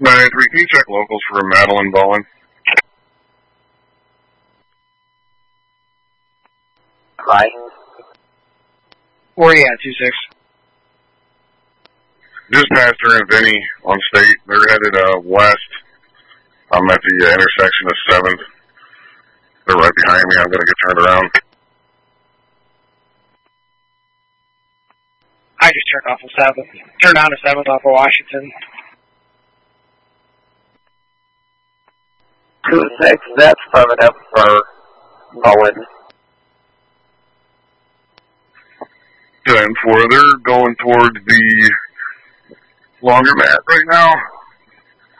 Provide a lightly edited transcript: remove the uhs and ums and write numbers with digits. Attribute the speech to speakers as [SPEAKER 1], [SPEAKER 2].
[SPEAKER 1] 9-3, can you check locals for Madeline Bowen?
[SPEAKER 2] Brighton.
[SPEAKER 3] Where are you at, 2-6?
[SPEAKER 1] Just past her and Vinny on State. They're headed west. I'm at the intersection of 7th. They're right behind me. I'm going to get turned around.
[SPEAKER 3] I just turned off of 7th. Turned on to 7th off of Washington.
[SPEAKER 2] 2-6, that's affirmative for Bowen.
[SPEAKER 1] 10-4, they're going towards the laundromat right now.